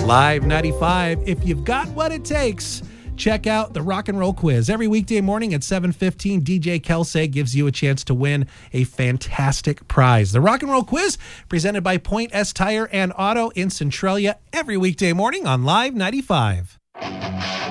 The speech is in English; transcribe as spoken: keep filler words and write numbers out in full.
Live ninety-five, if you've got what it takes, check out the Rock and Roll Quiz. Every weekday morning at seven fifteen, D J Kelsey gives you a chance to win a fantastic prize. The Rock and Roll Quiz, presented by Point S Tire and Auto in Centralia, every weekday morning on Live ninety-five.